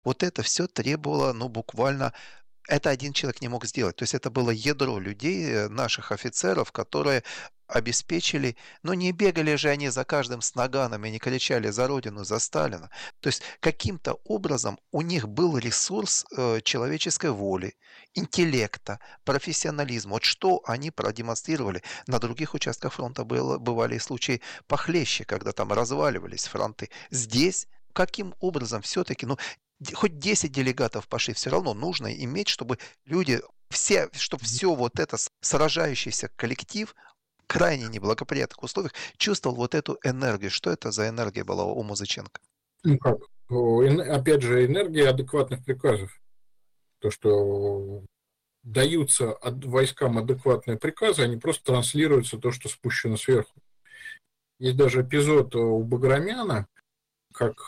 Вот это все требовало, ну, буквально это один человек не мог сделать. То есть это было ядро людей, наших офицеров, которые обеспечили, ну не бегали же они за каждым с наганами, не кричали за родину, за Сталина. То есть каким-то образом у них был ресурс человеческой воли, интеллекта, профессионализма. Вот что они продемонстрировали. На других участках фронта бывали и случаи похлеще, когда там разваливались фронты. Здесь каким образом все-таки, ну, хоть 10 делегатов пошли, все равно нужно иметь, чтобы люди, все, чтобы все вот это сражающийся коллектив в крайне неблагоприятных условиях чувствовал вот эту энергию. Что это за энергия была у Музыченко? Ну как? Опять же, энергия адекватных приказов. То, что даются войскам адекватные приказы, они просто транслируются то, что спущено сверху. Есть даже эпизод у Баграмяна, как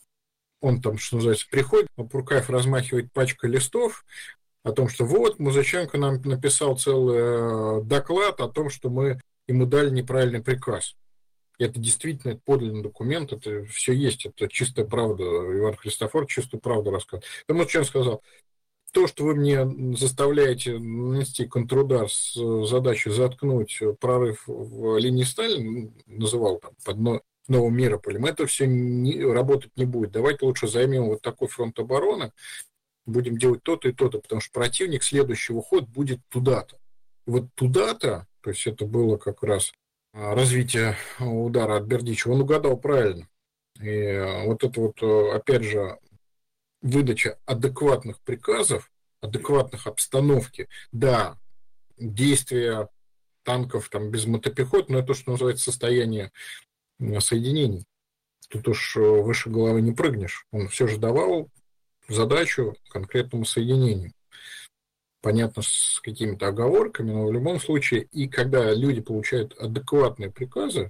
он там, что называется, приходит, а Пуркаев размахивает пачкой листов о том, что вот, Музыченко нам написал целый доклад о том, что мы ему дали неправильный приказ. И это действительно подлинный документ, это все есть, это чистая правда. Иван Христофор чистую правду рассказывает. Потому что он сказал, то, что вы мне заставляете нанести контрудар с задачей заткнуть прорыв в линии Сталина, называл там под новым Мирополем, это все работать не будет. Давайте лучше займем вот такой фронт обороны, будем делать то-то и то-то, потому что противник следующий уход будет туда-то. И вот туда-то, то есть это было как раз развитие удара от Бердичева, он угадал правильно. И вот это вот, опять же, выдача адекватных приказов, адекватных обстановки, да, действия танков там без мотопехот, но это то, что называется состояние соединений. Тут уж выше головы не прыгнешь. Он все же давал задачу конкретному соединению. Понятно, с какими-то оговорками, но в любом случае, и когда люди получают адекватные приказы,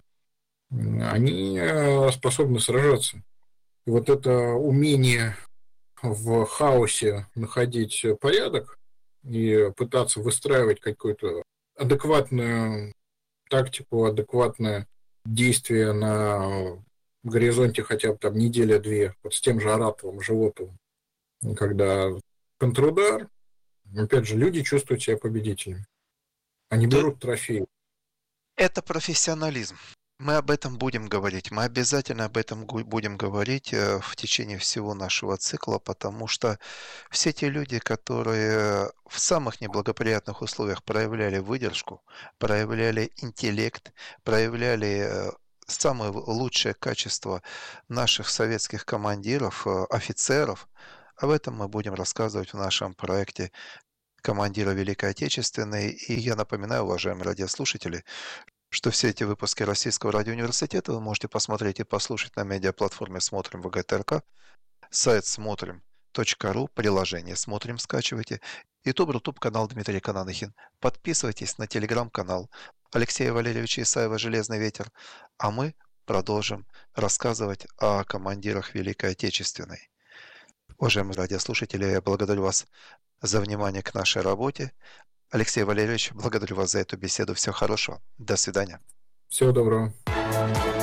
они способны сражаться. И вот это умение в хаосе находить порядок и пытаться выстраивать какую-то адекватную тактику, адекватное действие на горизонте хотя бы там неделя-две, вот с тем же Араповым, Животовым, когда контрудар, опять же, люди чувствуют себя победителями. Они берут трофеи. Это профессионализм. Мы об этом будем говорить. Мы обязательно об этом будем говорить в течение всего нашего цикла, потому что все те люди, которые в самых неблагоприятных условиях проявляли выдержку, проявляли интеллект, проявляли самые лучшие качества наших советских командиров, офицеров, об этом мы будем рассказывать в нашем проекте «Командира Великой Отечественной». И я напоминаю, уважаемые радиослушатели, что все эти выпуски Российского радиоуниверситета вы можете посмотреть и послушать на медиаплатформе «Смотрим ВГТРК», сайт смотрим.ру, приложение «Смотрим» скачивайте, YouTube канал Дмитрий Кананыхин. Подписывайтесь на телеграм-канал Алексея Валерьевича Исаева «Железный ветер», а мы продолжим рассказывать о командирах Великой Отечественной. Уважаемые радиослушатели, я благодарю вас за внимание к нашей работе. Алексей Валерьевич, благодарю вас за эту беседу. Всего хорошего. До свидания. Всего доброго.